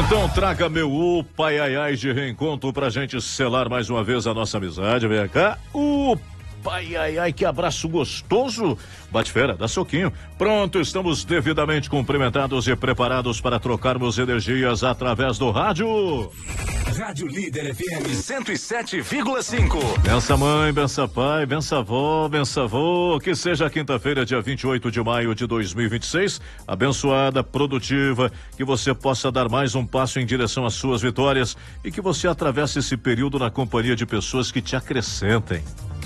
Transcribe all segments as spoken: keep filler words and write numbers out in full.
Então traga meu upa ai ai de reencontro pra gente selar mais uma vez a nossa amizade. Vem cá. Upa ai ai ai, que abraço gostoso. Bate fera, dá soquinho. Pronto, estamos devidamente cumprimentados e preparados para trocarmos energias através do rádio. Rádio Líder F M cento e sete vírgula cinco. Bença mãe, bença pai, bença avó, bença avô. Que seja quinta-feira, dia vinte e oito de maio de dois mil e vinte e seis, abençoada, produtiva, que você possa dar mais um passo em direção às suas vitórias e que você atravesse esse período na companhia de pessoas que te acrescentem.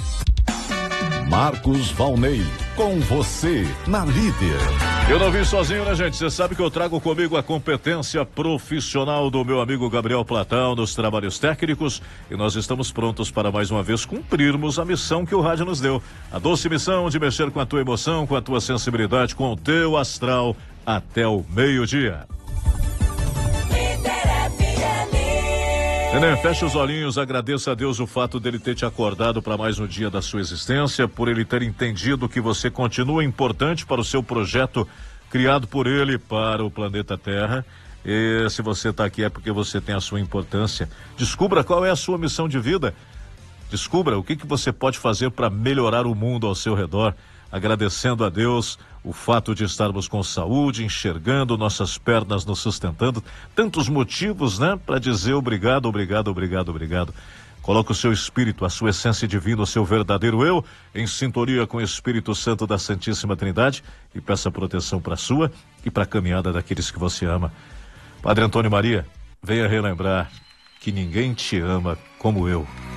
Marcos Valnei, com você na Líder. Eu não vim sozinho, né, gente? Você sabe que eu trago comigo a competência profissional do meu amigo Gabriel Platão nos trabalhos técnicos e nós estamos prontos para mais uma vez cumprirmos a missão que o rádio nos deu. A doce missão de mexer com a tua emoção, com a tua sensibilidade, com o teu astral até o meio-dia. Neném, fecha os olhinhos, agradeça a Deus o fato dele ter te acordado para mais um dia da sua existência, por ele ter entendido que você continua importante para o seu projeto criado por ele para o planeta Terra. E se você está aqui é porque você tem a sua importância. Descubra qual é a sua missão de vida. Descubra o que, que você pode fazer para melhorar o mundo ao seu redor. Agradecendo a Deus o fato de estarmos com saúde, enxergando, nossas pernas nos sustentando, tantos motivos, né, para dizer obrigado, obrigado, obrigado, obrigado. Coloque o seu espírito, a sua essência divina, o seu verdadeiro eu, em sintonia com o Espírito Santo da Santíssima Trindade e peça proteção para a sua e para a caminhada daqueles que você ama. Padre Antônio Maria, venha relembrar que ninguém te ama como eu.